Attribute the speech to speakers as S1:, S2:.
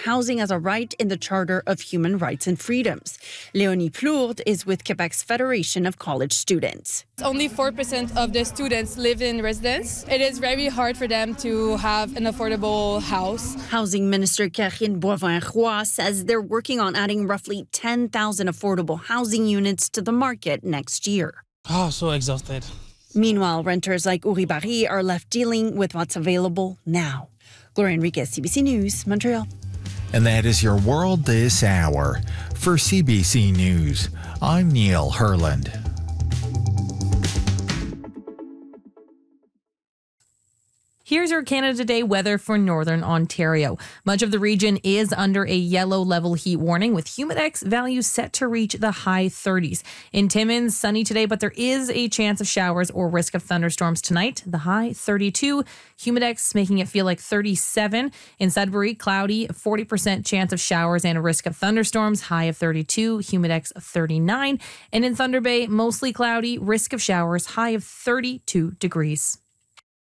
S1: housing as a right in the Charter of Human Rights and Freedoms. Léonie Plourde is with Quebec's Federation of College Students.
S2: Only 4% of the students live in residence. It is very hard for them to have an affordable house.
S1: Housing Minister Karine Boivin-Roy says they're working on adding roughly 10,000 affordable housing units to the market next year.
S3: Oh, so exhausted.
S1: Meanwhile, renters like Uri Barry are left dealing with what's available now. Gloria Enriquez, CBC News, Montreal.
S4: And that is your world this hour. For CBC News, I'm Neil Herland.
S5: Here's your Canada Day weather for Northern Ontario. Much of the region is under a yellow level heat warning with humidex values set to reach the high 30s. In Timmins, sunny today, but there is a chance of showers or risk of thunderstorms tonight. The high 32, humidex making it feel like 37. In Sudbury, cloudy, 40% chance of showers and a risk of thunderstorms, high of 32, humidex of 39. And in Thunder Bay, mostly cloudy, risk of showers, high of 32 degrees.